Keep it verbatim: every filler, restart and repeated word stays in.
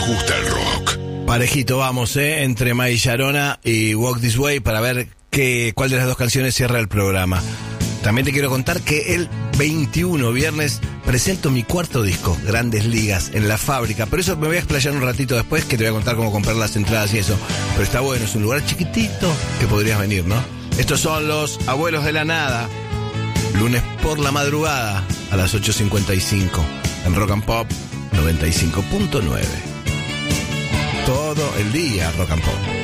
gusta el rock. Parejito vamos, ¿eh? Entre My Sharona y Walk This Way para ver qué, cuál de las dos canciones cierra el programa. También te quiero contar que el veintiuno, viernes, presento mi cuarto disco, Grandes Ligas, en La Fábrica. Pero eso me voy a explayar un ratito después, que te voy a contar cómo comprar las entradas y eso. Pero está bueno, es un lugar chiquitito que podrías venir, ¿no? Estos son los Abuelos de la Nada. Lunes por la madrugada a las ocho cincuenta y cinco en Rock and Pop noventa y cinco punto nueve. Todo el día Rock and Pop.